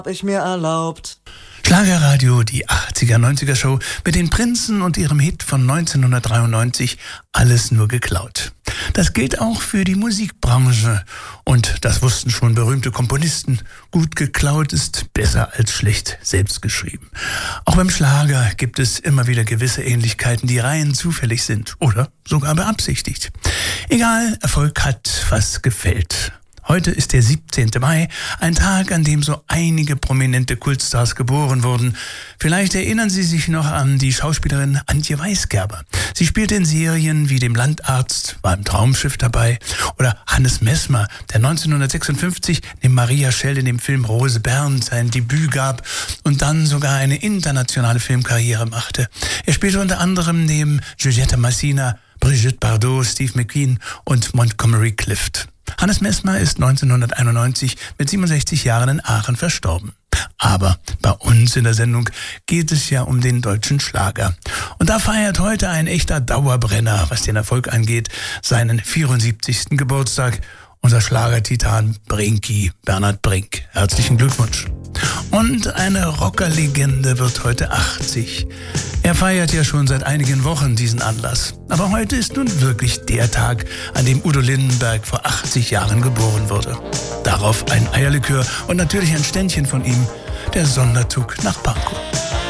ich mir erlaubt. Schlagerradio, die 80er, 90er Show mit den Prinzen und ihrem Hit von 1993, Alles nur geklaut. Das gilt auch für die Musikbranche. Und das wussten schon berühmte Komponisten. Gut geklaut ist besser als schlecht selbst geschrieben. Auch beim Schlager gibt es immer wieder gewisse Ähnlichkeiten, die rein zufällig sind oder sogar beabsichtigt. Egal, Erfolg hat, was gefällt. Heute ist der 17. Mai, ein Tag, an dem so einige prominente Kultstars geboren wurden. Vielleicht erinnern Sie sich noch an die Schauspielerin Antje Weisgerber. Sie spielte in Serien wie Dem Landarzt, war im Traumschiff dabei. Oder Hannes Messmer, der 1956 neben Maria Schell in dem Film Rose Bernd sein Debüt gab und dann sogar eine internationale Filmkarriere machte. Er spielte unter anderem neben Giulietta Massina, Brigitte Bardot, Steve McQueen und Montgomery Clift. Hannes Messmer ist 1991 mit 67 Jahren in Aachen verstorben. Aber bei uns in der Sendung geht es ja um den deutschen Schlager. Und da feiert heute ein echter Dauerbrenner, was den Erfolg angeht, seinen 74. Geburtstag. Unser Schlagertitan Brinky, Bernhard Brink. Herzlichen Glückwunsch. Und eine Rockerlegende wird heute 80. Er feiert ja schon seit einigen Wochen diesen Anlass. Aber heute ist nun wirklich der Tag, an dem Udo Lindenberg vor 80 Jahren geboren wurde. Darauf ein Eierlikör und natürlich ein Ständchen von ihm, der Sonderzug nach Pankow.